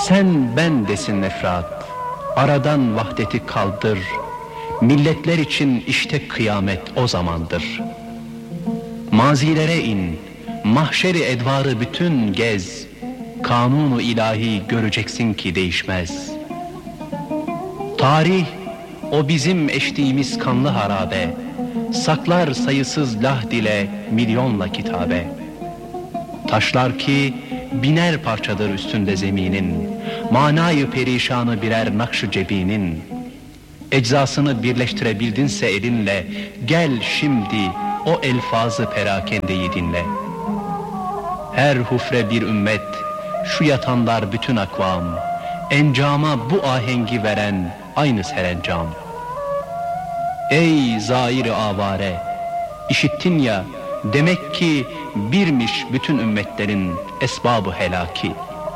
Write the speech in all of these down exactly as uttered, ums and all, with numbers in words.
Sen ben desin Efrat, aradan vahdeti kaldır. Milletler için işte kıyamet o zamandır. Mazilere in, mahşeri edvarı bütün gez. Kanunu ilahi göreceksin ki değişmez. Tarih, o bizim eştiğimiz kanlı harabe, saklar sayısız lahd ile milyonla kitabe. Taşlar ki biner parçadır üstünde zeminin, manayı perişanı birer nakş-ı cebinin. Eczasını birleştirebildinse elinle, gel şimdi o elfazı perakendeyi dinle. Her hufre bir ümmet, şu yatanlar bütün akvam, encama bu ahengi veren aynı serencam. Ey zair-i avare, işittin ya, demek ki birmiş bütün ümmetlerin esbab-ı helaki.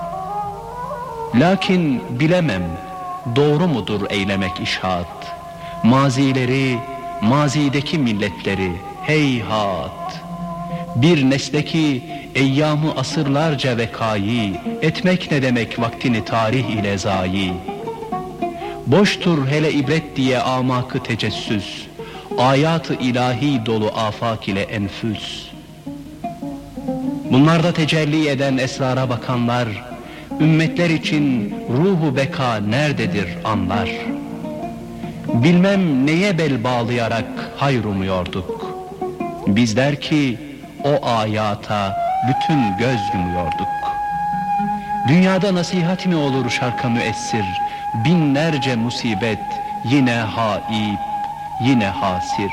Lakin bilemem, doğru mudur eylemek işhat, mazileri, mazideki milletleri heyhat. Bir nesleki eyyamı asırlarca vekayı, etmek ne demek vaktini tarih ile zayi. Boştur hele ibret diye amakı tecessüs, ayat-ı ilahi dolu afak ile enfüs. Bunlarda tecelli eden esrara bakanlar, ümmetler için ruhu beka nerededir anlar. Bilmem neye bel bağlayarak hayır umuyorduk. Bizler ki o ayata bütün göz yumuyorduk. Dünyada nasihat mi olur şarka müessir, binlerce musibet yine haib, yine hasir.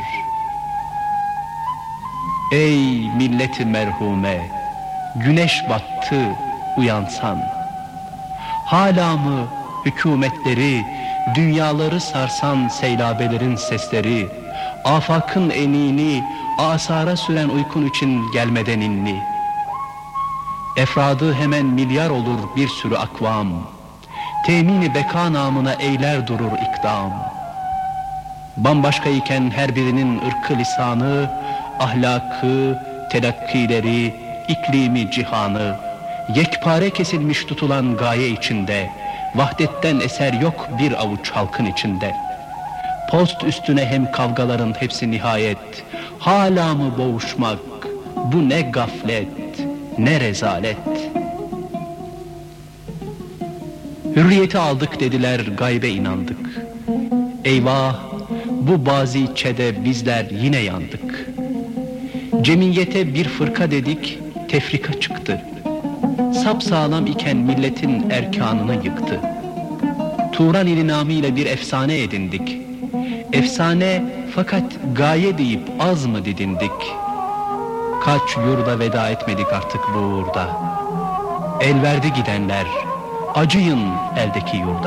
Ey milleti merhume, güneş battı uyansan. Hala mı hükümetleri, dünyaları sarsan seylabelerin sesleri, afakın enini asara süren uykun için gelmeden inni. Efradı hemen milyar olur bir sürü akvam, temini beka namına eyler durur ikdam. Bambaşka iken her birinin ırkı lisanı, ahlakı, telakkileri, iklimi cihanı, yekpare kesilmiş tutulan gaye içinde, vahdetten eser yok bir avuç halkın içinde. Post üstüne hem kavgaların hepsi nihayet, hala mı boğuşmak, bu ne gaflet, ne rezalet. Hürriyeti aldık dediler, gaybe inandık. Eyvah, bu bazıçede bizler yine yandık. Cemiyete bir fırka dedik, tefrika çıktı. Sapsağlam iken milletin erkanını yıktı. Turan ili namıyla bir efsane edindik. Efsane fakat gaye deyip az mı didindik? Kaç yurda veda etmedik artık bu uğurda. El verdi gidenler, acıyın eldeki yurda.